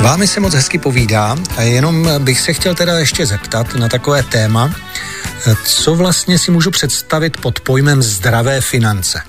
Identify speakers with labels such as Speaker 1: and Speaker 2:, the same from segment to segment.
Speaker 1: vámi se moc hezky povídá a jenom bych se chtěl teda ještě zeptat na takové téma, co vlastně si můžu představit pod pojmem zdravé finance.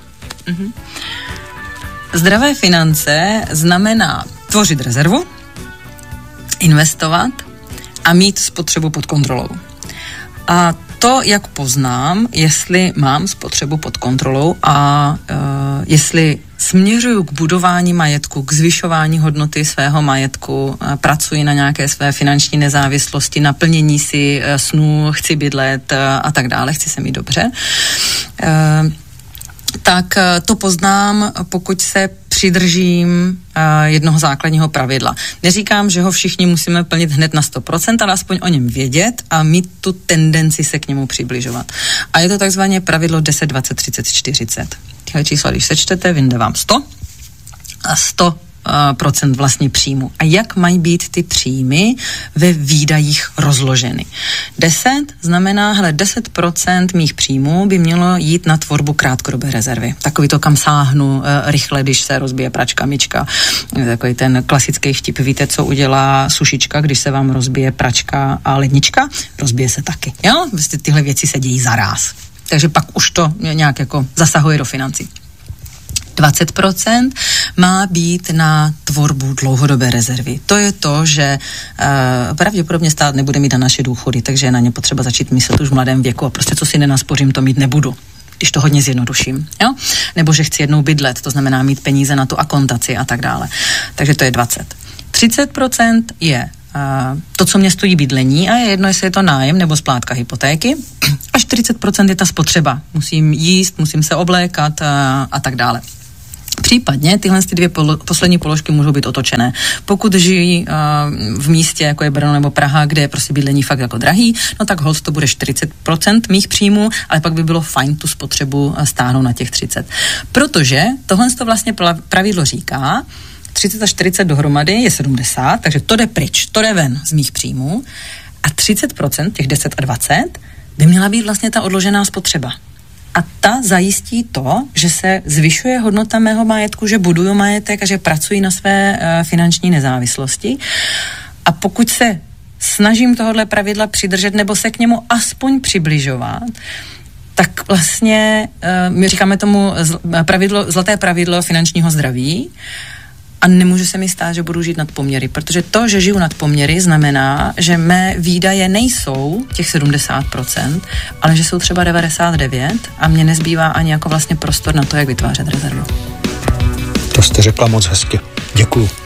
Speaker 2: Zdravé finance znamená tvořit rezervu, investovat a mít spotřebu pod kontrolou. A to, jak poznám, jestli mám spotřebu pod kontrolou a jestli směřuju k budování majetku, k zvyšování hodnoty svého majetku, pracuji na nějaké své finanční nezávislosti, naplnění si snů, chci bydlet a tak dále, chci se mít dobře, tak to poznám, pokud se přidržím jednoho základního pravidla. Neříkám, že ho všichni musíme plnit hned na 100%, ale aspoň o něm vědět a mít tu tendenci se k němu přibližovat. A je to takzvané pravidlo 10, 20, 30, 40. Tyhle čísla, když sečtete, vyjde vám 100 a 100% vlastní příjmu. A jak mají být ty příjmy ve výdajích rozloženy? 10 znamená, 10% mých příjmů by mělo jít na tvorbu krátkodobé rezervy. Takový to, kam sáhnu rychle, když se rozbije pračka, myčka. Takový ten klasický vtip. Víte, co udělá sušička, když se vám rozbije pračka a lednička? Rozbije se taky. Jo? Vlastně tyhle věci se dějí zaráz. Takže pak už to nějak jako zasahuje do financí. 20% má být na tvorbu dlouhodobé rezervy. To je to, že pravděpodobně stát nebude mít na naše důchody, takže je na ně potřeba začít myslet už v mladém věku a prostě co si nenaspořím, to mít nebudu, když to hodně zjednoduším. Jo? Nebo že chci jednou bydlet, to znamená mít peníze na tu akontaci a tak dále. Takže to je 20. 30% je to, co mě stojí bydlení a je jedno, jestli je to nájem nebo splátka hypotéky. A 40% je ta spotřeba. Musím jíst, musím se oblékat a tak dále. Případně tyhle dvě poslední položky můžou být otočené. Pokud žijí v místě, jako je Brno nebo Praha, kde je prostě bydlení fakt jako drahý, no tak holt to bude 40% mých příjmů, ale pak by bylo fajn tu spotřebu stáhnout na těch 30. Protože tohle to vlastně pravidlo říká, 30 a 40 dohromady je 70, takže to jde pryč, to jde ven z mých příjmů a 30%, těch 10 a 20, by měla být vlastně ta odložená spotřeba. A ta zajistí to, že se zvyšuje hodnota mého majetku, že buduju majetek a že pracuji na své finanční nezávislosti. A pokud se snažím tohohle pravidla přidržet nebo se k němu aspoň přibližovat, tak vlastně my říkáme tomu zlaté pravidlo finančního zdraví. A nemůže se mi stát, že budu žít nad poměry, protože to, že žiju nad poměry, znamená, že mé výdaje nejsou těch 70%, ale že jsou třeba 99% a mně nezbývá ani jako vlastně prostor na to, jak vytvářet rezervu.
Speaker 1: To jste řekla moc hezky. Děkuju.